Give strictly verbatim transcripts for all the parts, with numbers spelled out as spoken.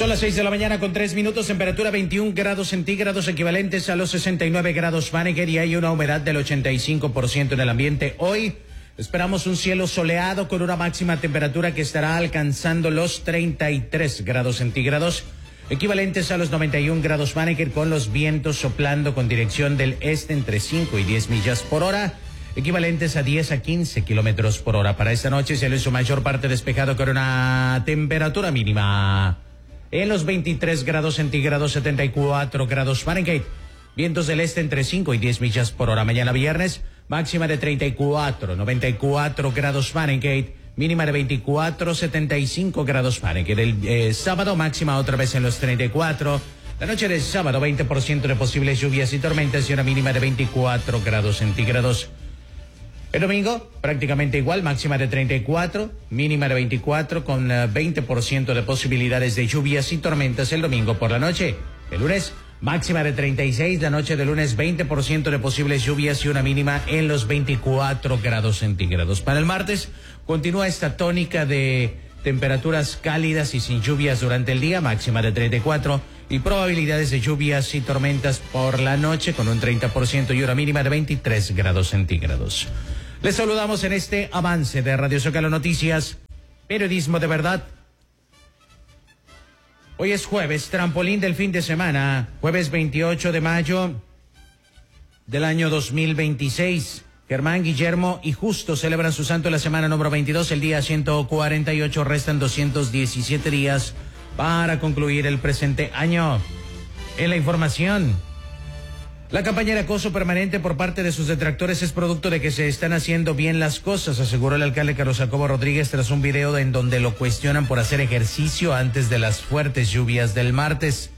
Son las seis de la mañana con tres minutos, temperatura veintiún grados centígrados equivalentes a los sesenta y nueve grados Fahrenheit y hay una humedad del ochenta y cinco por ciento en el ambiente. Hoy esperamos un cielo soleado con una máxima temperatura que estará alcanzando los treinta y tres grados centígrados equivalentes a los noventa y un grados Fahrenheit, con los vientos soplando con dirección del este entre cinco y diez millas por hora, equivalentes a diez a quince kilómetros por hora. Para esta noche cielo en su mayor parte despejado con una temperatura mínima en los veintitrés grados centígrados, setenta y cuatro grados Fahrenheit. Vientos del este entre cinco y diez millas por hora. Mañana viernes, máxima de treinta y cuatro, noventa y cuatro grados Fahrenheit. Mínima de veinticuatro, setenta y cinco grados Fahrenheit. El eh, sábado, máxima otra vez en los treinta y cuatro. La noche del sábado, veinte por ciento de posibles lluvias y tormentas y una mínima de veinticuatro grados centígrados. El domingo, prácticamente igual, máxima de treinta y cuatro, mínima de veinticuatro, con uh, veinte por ciento de posibilidades de lluvias y tormentas el domingo por la noche. El lunes, máxima de treinta y seis, la noche del lunes, veinte por ciento de posibles lluvias y una mínima en los veinticuatro grados centígrados. Para el martes, continúa esta tónica de temperaturas cálidas y sin lluvias durante el día, máxima de treinta y cuatro, y probabilidades de lluvias y tormentas por la noche con un treinta por ciento y una mínima de veintitrés grados centígrados. Les saludamos en este avance de Radio Zócalo Noticias, periodismo de verdad. Hoy es jueves, trampolín del fin de semana, jueves veintiocho de mayo del año dos mil veintiséis. Germán, Guillermo y Justo celebran su santo la semana número veintidós, el día ciento cuarenta y ocho, restan doscientos diecisiete días para concluir el presente año. En la información, la campaña de acoso permanente por parte de sus detractores es producto de que se están haciendo bien las cosas, aseguró el alcalde Carlos Jacobo Rodríguez tras un video en donde lo cuestionan por hacer ejercicio antes de las fuertes lluvias del martes.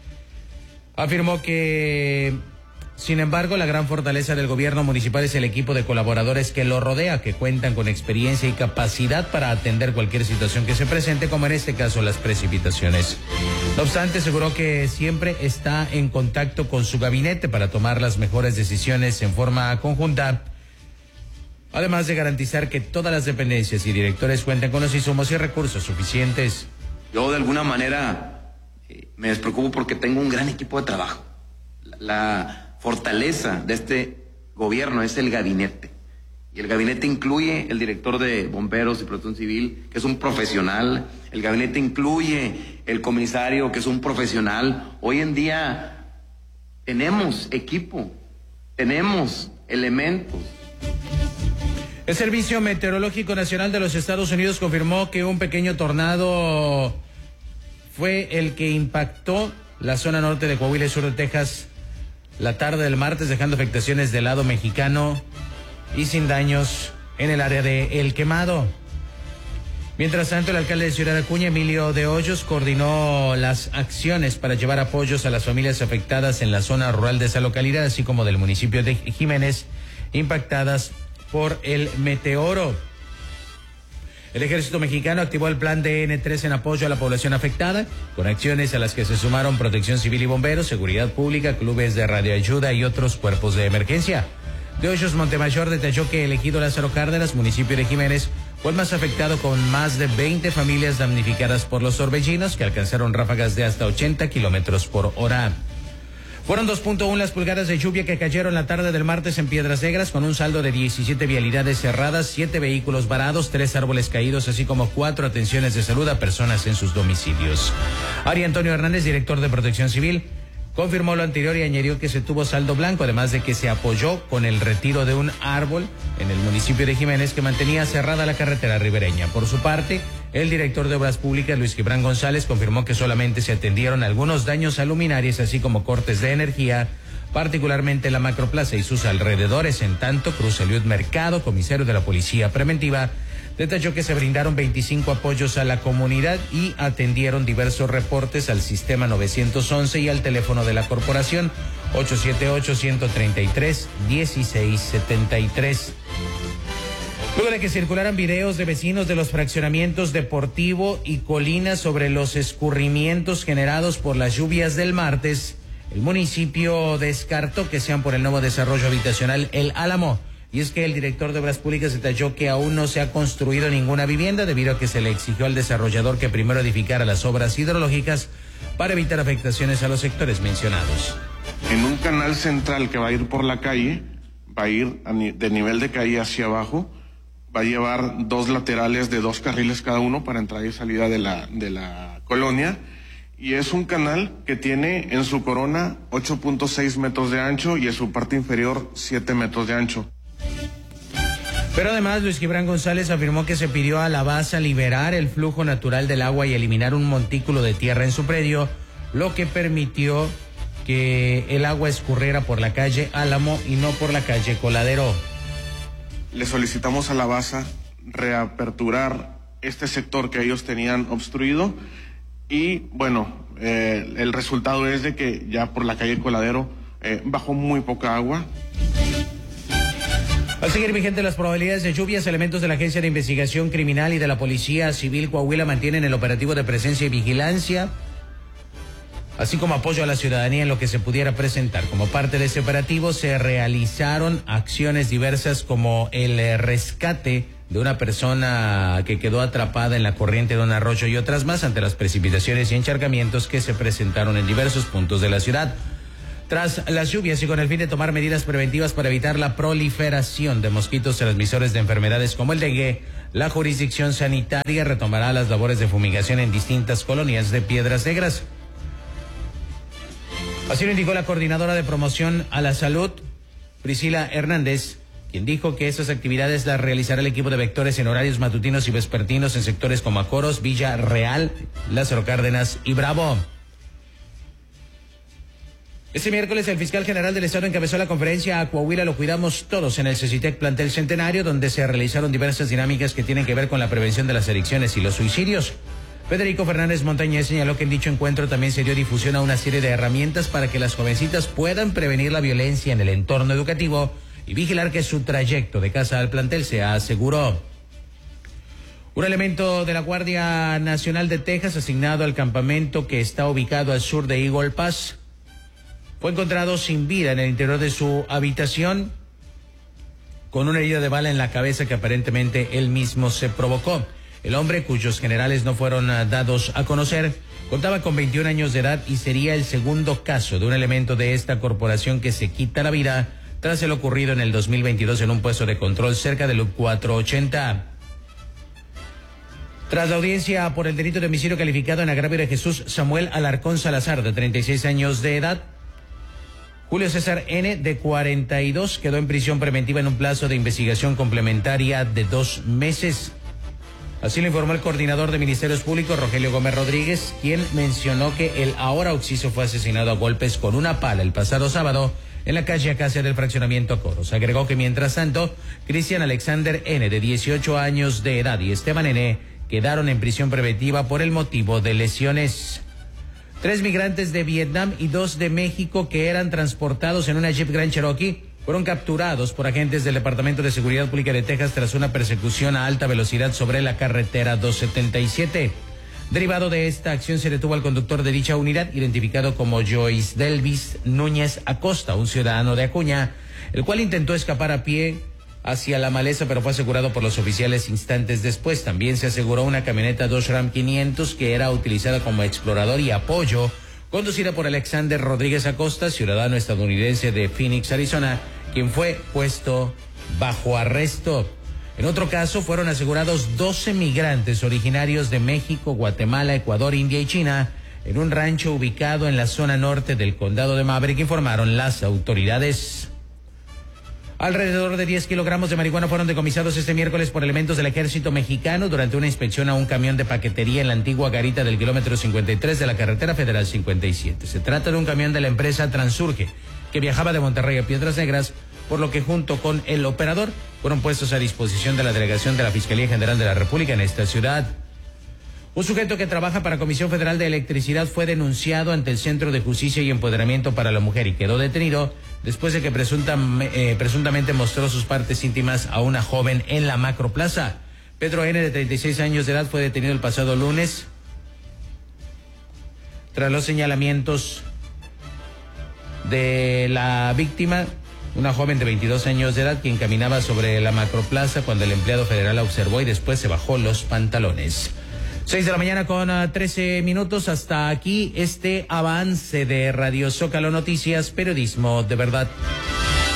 Afirmó que, sin embargo, la gran fortaleza del gobierno municipal es el equipo de colaboradores que lo rodea, que cuentan con experiencia y capacidad para atender cualquier situación que se presente, como en este caso las precipitaciones. No obstante, aseguró que siempre está en contacto con su gabinete para tomar las mejores decisiones en forma conjunta, además de garantizar que todas las dependencias y directores cuenten con los insumos y recursos suficientes. Yo de alguna manera eh, me despreocupo porque tengo un gran equipo de trabajo. La, la fortaleza de este gobierno es el gabinete. Y el gabinete incluye el director de bomberos y protección civil, que es un profesional. El gabinete incluye el comisario, que es un profesional. Hoy en día tenemos equipo, tenemos elementos. El Servicio Meteorológico Nacional de los Estados Unidos confirmó que un pequeño tornado fue el que impactó la zona norte de Coahuila y sur de Texas la tarde del martes, dejando afectaciones del lado mexicano y sin daños en el área de El Quemado. Mientras tanto, el alcalde de Ciudad Acuña, Emilio de Hoyos, coordinó las acciones para llevar apoyos a las familias afectadas en la zona rural de esa localidad, así como del municipio de Jiménez, impactadas por el meteoro. El ejército mexicano activó el plan D N tres en apoyo a la población afectada, con acciones a las que se sumaron Protección Civil y Bomberos, Seguridad Pública, clubes de radioayuda y otros cuerpos de emergencia. De Hoyos Montemayor detalló que el ejido Lázaro Cárdenas, municipio de Jiménez, fue el más afectado, con más de veinte familias damnificadas por los torbellinos que alcanzaron ráfagas de hasta ochenta kilómetros por hora. Fueron dos punto uno las pulgadas de lluvia que cayeron la tarde del martes en Piedras Negras, con un saldo de diecisiete vialidades cerradas, siete vehículos varados, tres árboles caídos, así como cuatro atenciones de salud a personas en sus domicilios. Ari Antonio Hernández, director de Protección Civil, confirmó lo anterior y añadió que se tuvo saldo blanco, además de que se apoyó con el retiro de un árbol en el municipio de Jiménez que mantenía cerrada la carretera ribereña. Por su parte, el director de Obras Públicas, Luis Gibran González, confirmó que solamente se atendieron algunos daños a luminarias, así como cortes de energía, particularmente en la Macroplaza y sus alrededores. En tanto, Cruz Eliud Mercado, comisario de la Policía Preventiva, detalló que se brindaron veinticinco apoyos a la comunidad y atendieron diversos reportes al sistema nueve once y al teléfono de la corporación ocho siete ocho, uno tres tres, uno seis siete tres. Luego de que circularan videos de vecinos de los fraccionamientos Deportivo y Colina sobre los escurrimientos generados por las lluvias del martes, el municipio descartó que sean por el nuevo desarrollo habitacional El Álamo. Y es que el director de Obras Públicas detalló que aún no se ha construido ninguna vivienda debido a que se le exigió al desarrollador que primero edificara las obras hidrológicas para evitar afectaciones a los sectores mencionados. En un canal central que va a ir por la calle, va a ir de nivel de calle hacia abajo, va a llevar dos laterales de dos carriles cada uno para entrada y salida de la, de la colonia, y es un canal que tiene en su corona ocho punto seis metros de ancho y en su parte inferior siete metros de ancho. Pero además, Luis Gibran González afirmó que se pidió a la base liberar el flujo natural del agua y eliminar un montículo de tierra en su predio, lo que permitió que el agua escurriera por la calle Álamo y no por la calle Coladero. Le solicitamos a la base reaperturar este sector que ellos tenían obstruido y, bueno, eh, el resultado es de que ya por la calle Coladero eh, bajó muy poca agua. Al seguir vigentes las probabilidades de lluvias, elementos de la Agencia de Investigación Criminal y de la Policía Civil Coahuila mantienen el operativo de presencia y vigilancia, así como apoyo a la ciudadanía en lo que se pudiera presentar. Como parte de ese operativo se realizaron acciones diversas como el rescate de una persona que quedó atrapada en la corriente de un arroyo y otras más ante las precipitaciones y encharcamientos que se presentaron en diversos puntos de la ciudad. Tras las lluvias y con el fin de tomar medidas preventivas para evitar la proliferación de mosquitos transmisores de enfermedades como el dengue, la jurisdicción sanitaria retomará las labores de fumigación en distintas colonias de Piedras Negras. Así lo indicó la coordinadora de promoción a la salud, Priscila Hernández, quien dijo que esas actividades las realizará el equipo de vectores en horarios matutinos y vespertinos en sectores como Acoros, Villa Real, Lázaro Cárdenas y Bravo. Este miércoles el fiscal general del Estado encabezó la conferencia A Coahuila lo cuidamos todos en el CECITEC Plantel Centenario, donde se realizaron diversas dinámicas que tienen que ver con la prevención de las adicciones y los suicidios. Federico Fernández Montañez señaló que en dicho encuentro también se dio difusión a una serie de herramientas para que las jovencitas puedan prevenir la violencia en el entorno educativo y vigilar que su trayecto de casa al plantel se aseguró. Un elemento de la Guardia Nacional de Texas asignado al campamento que está ubicado al sur de Eagle Pass fue encontrado sin vida en el interior de su habitación con una herida de bala en la cabeza que aparentemente él mismo se provocó. El hombre, cuyos generales no fueron dados a conocer, contaba con veintiún años de edad y sería el segundo caso de un elemento de esta corporación que se quita la vida tras el ocurrido en el dos mil veintidós en un puesto de control cerca del Loop cuatrocientos ochenta. Tras la audiencia por el delito de homicidio calificado en agravio de Jesús Samuel Alarcón Salazar, de treinta y seis años de edad, Julio César N., de cuarenta y dos, quedó en prisión preventiva en un plazo de investigación complementaria de dos meses. Así lo informó el coordinador de Ministerios Públicos, Rogelio Gómez Rodríguez, quien mencionó que el ahora occiso fue asesinado a golpes con una pala el pasado sábado en la calle Acacia del fraccionamiento Acoros. Agregó que mientras tanto, Cristian Alexander N., de dieciocho años de edad, y Esteban N., quedaron en prisión preventiva por el motivo de lesiones. Tres migrantes de Vietnam y dos de México que eran transportados en una Jeep Grand Cherokee fueron capturados por agentes del Departamento de Seguridad Pública de Texas tras una persecución a alta velocidad sobre la carretera doscientos setenta y siete. Derivado de esta acción se detuvo al conductor de dicha unidad, identificado como Joyce Delvis Núñez Acosta, un ciudadano de Acuña, el cual intentó escapar a pie hacia la maleza, pero fue asegurado por los oficiales instantes después. También se aseguró una camioneta Dodge Ram quinientos que era utilizada como explorador y apoyo, conducida por Alexander Rodríguez Acosta, ciudadano estadounidense de Phoenix, Arizona, quien fue puesto bajo arresto. En otro caso, fueron asegurados doce migrantes originarios de México, Guatemala, Ecuador, India y China en un rancho ubicado en la zona norte del condado de Maverick, informaron las autoridades. Alrededor de diez kilogramos de marihuana fueron decomisados este miércoles por elementos del ejército mexicano durante una inspección a un camión de paquetería en la antigua garita del kilómetro cincuenta y tres de la carretera federal cincuenta y siete. Se trata de un camión de la empresa Transurge que viajaba de Monterrey a Piedras Negras, por lo que junto con el operador fueron puestos a disposición de la delegación de la Fiscalía General de la República en esta ciudad. Un sujeto que trabaja para Comisión Federal de Electricidad fue denunciado ante el Centro de Justicia y Empoderamiento para la Mujer y quedó detenido después de que presunta, eh, presuntamente mostró sus partes íntimas a una joven en la Macroplaza. Pedro N., de treinta y seis años de edad, fue detenido el pasado lunes tras los señalamientos de la víctima, una joven de veintidós años de edad quien caminaba sobre la macroplaza cuando el empleado federal la observó y después se bajó los pantalones. Seis de la mañana con uh, trece minutos. Hasta aquí este avance de Radio Zócalo Noticias, periodismo de verdad.